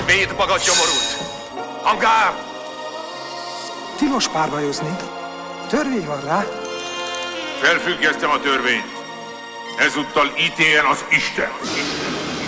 Védd magad, gyomorult! Hangár! Tilos párbajozni. Törvény van rá. Felfüggesztem a törvényt. Ezúttal ítéljen az Isten.